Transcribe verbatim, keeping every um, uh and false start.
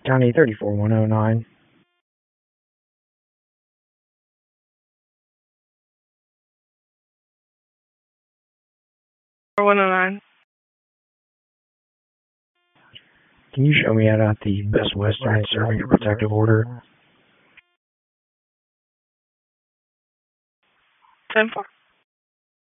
County thirty-four one oh nine. one oh nine. Can you show me out at the Best Western serving a protective order? ten four.